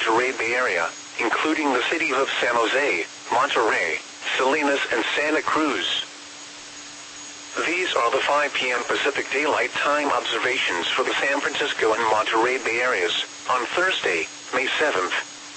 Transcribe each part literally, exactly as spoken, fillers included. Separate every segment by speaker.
Speaker 1: Monterey Bay Area, including the cities of San Jose, Monterey, Salinas, and Santa Cruz. These are the five p m Pacific Daylight Time observations for the San Francisco and Monterey Bay areas on Thursday, May seventh.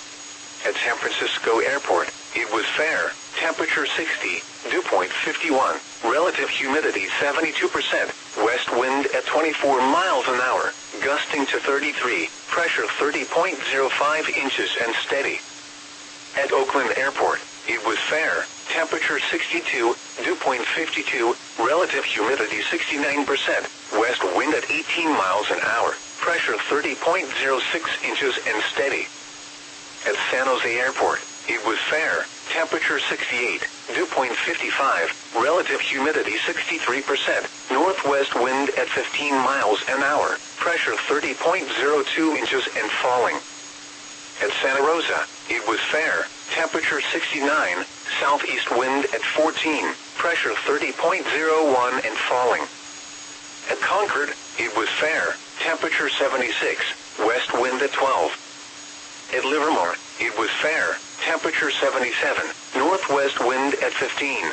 Speaker 1: At San Francisco Airport, it was fair, temperature sixty, dew point fifty-one, relative humidity seventy-two percent, west wind at twenty-four miles an hour, gusting to thirty-three, pressure thirty point zero five inches and steady. At Oakland Airport, it was fair, temperature sixty-two, dew point fifty-two, relative humidity sixty-nine percent, west wind at eighteen miles an hour, pressure thirty point zero six inches and steady. At San Jose Airport, it was fair, temperature sixty-eight, dew point fifty-five, relative humidity sixty-three percent, northwest wind at fifteen miles an hour, pressure thirty point zero two inches and falling. At Santa Rosa, it was fair, temperature sixty-nine, southeast wind at fourteen, pressure thirty point zero one and falling. At Concord, it was fair, temperature seventy-six, west wind at twelve. At Livermore, it was fair, temperature seventy-seven, northwest wind at fifteen.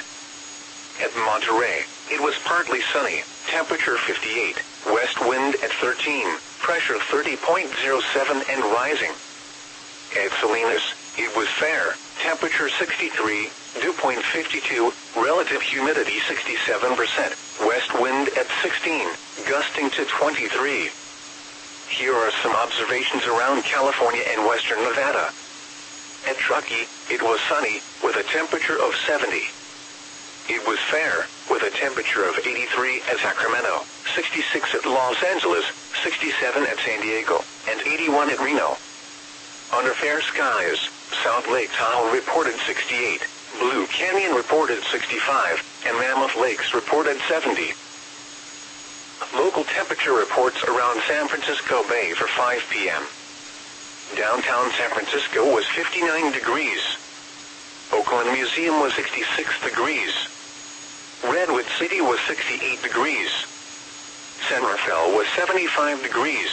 Speaker 1: At Monterey, it was partly sunny, temperature fifty-eight, west wind at thirteen, pressure thirty point zero seven and rising. At Salinas, it was fair, temperature sixty-three, dew point fifty-two, relative humidity sixty-seven percent, west wind at sixteen, gusting to twenty-three. Here are some observations around California and western Nevada. At Truckee, it was sunny, with a temperature of seventy. It was fair, with a temperature of eighty-three at Sacramento, sixty-six at Los Angeles, sixty-seven at San Diego, and eighty-one at Reno. Under fair skies, South Lake Tahoe reported sixty-eight, Blue Canyon reported sixty-five, and Mammoth Lakes reported seventy. Local temperature reports around San Francisco Bay for five p m Downtown San Francisco was fifty-nine degrees. Oakland Museum was sixty-six degrees. Redwood City was sixty-eight degrees. San Rafael was seventy-five degrees.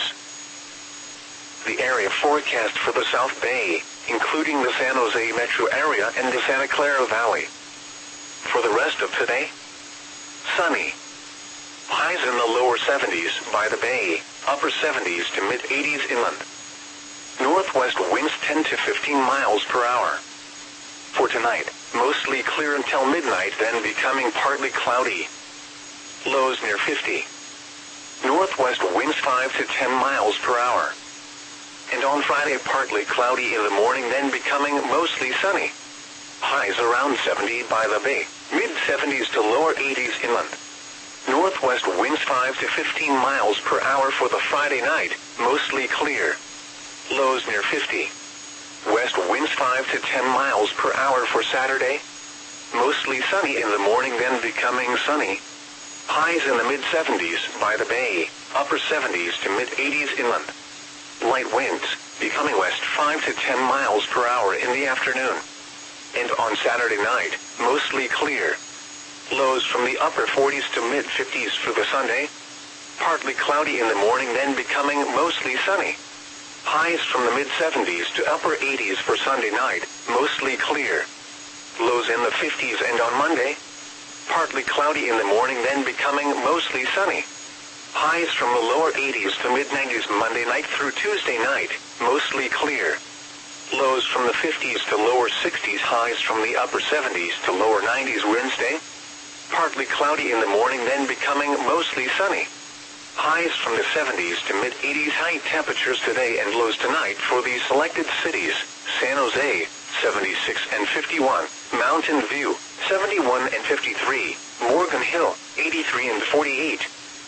Speaker 1: The area forecast for the South Bay, including the San Jose metro area and the Santa Clara Valley. For the rest of today, sunny. Highs in the lower seventies by the bay, upper seventies to mid-eighties inland. Northwest winds ten to fifteen miles per hour. For tonight, mostly clear until midnight, then becoming partly cloudy. Lows near fifty. Northwest winds five to ten miles per hour. And on Friday, partly cloudy in the morning, then becoming mostly sunny. Highs around seventy by the bay, mid-seventies to lower eighties inland. Northwest winds five to fifteen miles per hour for the Friday night, mostly clear. Lows near fifty. West winds five to ten miles per hour for Saturday. Mostly sunny in the morning, then becoming sunny. Highs in the mid-seventies by the bay, upper seventies to mid-eighties inland. Light winds, becoming west five to ten miles per hour in the afternoon. And on Saturday night, mostly clear. Lows from the upper forties to mid-fifties for the Sunday. Partly cloudy in the morning, then becoming mostly sunny. Highs from the mid-seventies to upper eighties for Sunday night, mostly clear. Lows in the fifties, and on Monday, partly cloudy in the morning, then becoming mostly sunny. Highs from the lower eighties to mid-nineties Monday night through Tuesday night, mostly clear. Lows from the fifties to lower sixties, highs from the upper seventies to lower nineties Wednesday. Partly cloudy in the morning, then becoming mostly sunny. Highs from the seventies to mid-eighties high temperatures today and lows tonight for these selected cities: San Jose, seventy-six and fifty-one, Mountain View, seventy-one and fifty-three, Morgan Hill, eighty-three and forty-eight.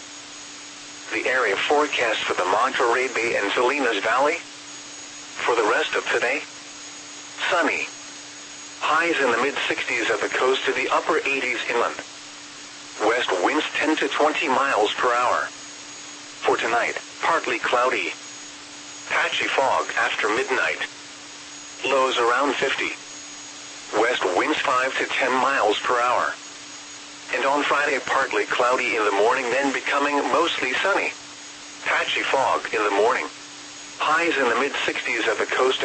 Speaker 1: The area forecast for the Monterey Bay and Salinas Valley. For the rest of today, sunny. Highs in the mid-sixties at the coast to the upper eighties inland. West winds ten to twenty miles per hour. For tonight, partly cloudy. Patchy fog after midnight. Lows around fifty. West winds five to ten miles per hour. And on Friday, partly cloudy in the morning, then becoming mostly sunny. Patchy fog in the morning. Highs in the mid-sixties at the coast